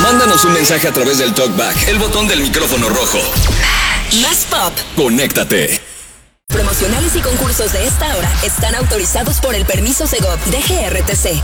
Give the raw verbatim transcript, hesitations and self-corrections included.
Mándanos un mensaje a través del TalkBack, el botón del micrófono rojo. Más pop. Conéctate. Promocionales y concursos de esta hora están autorizados por el permiso Segov de G R T C.